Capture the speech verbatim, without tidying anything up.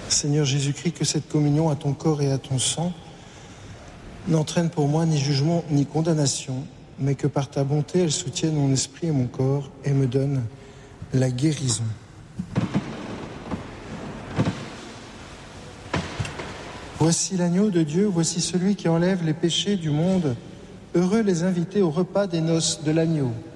Seigneur Jésus-Christ, que cette communion à ton corps et à ton sang n'entraîne pour moi ni jugement ni condamnation, mais que par ta bonté, elle soutienne mon esprit et mon corps et me donne la guérison. Voici l'agneau de Dieu, voici celui qui enlève les péchés du monde. Heureux les invités au repas des noces de l'agneau.